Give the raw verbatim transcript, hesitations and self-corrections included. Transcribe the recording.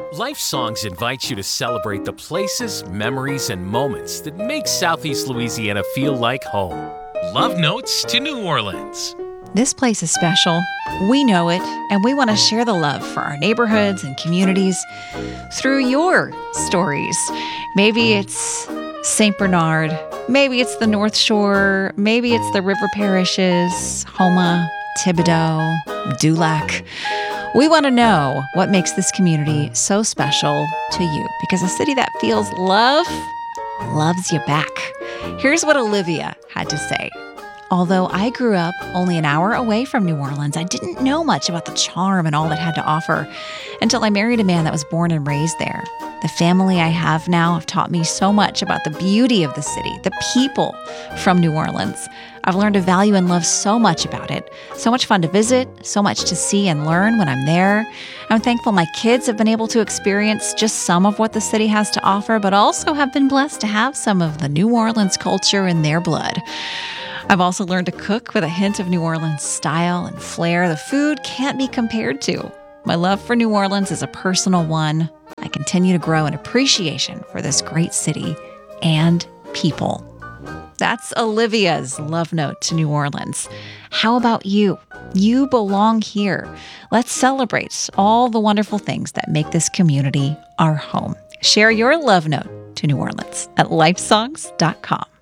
Life Songs invites you to celebrate the places, memories, and moments that make Southeast Louisiana feel like home. Love Notes to New Orleans. This place is special. We know it, and we want to share the love for our neighborhoods and communities through your stories. Maybe it's Saint Bernard, maybe it's the North Shore, maybe it's the river parishes, Houma, Thibodaux, Dulac. We want to know what makes this community so special to you, because a city that feels love loves you back. Here's what Olivia had to say. Although I grew up only an hour away from New Orleans, I didn't know much about the charm and all it had to offer until I married a man that was born and raised there. The family I have now have taught me so much about the beauty of the city, the people from New Orleans. I've learned to value and love so much about it. So much fun to visit, so much to see and learn when I'm there. I'm thankful my kids have been able to experience just some of what the city has to offer, but also have been blessed to have some of the New Orleans culture in their blood. I've also learned to cook with a hint of New Orleans style and flair the food can't be compared to. My love for New Orleans is a personal one. I continue to grow an appreciation for this great city and people. That's Olivia's love note to New Orleans. How about you? You belong here. Let's celebrate all the wonderful things that make this community our home. Share your love note to New Orleans at lifesongs dot com.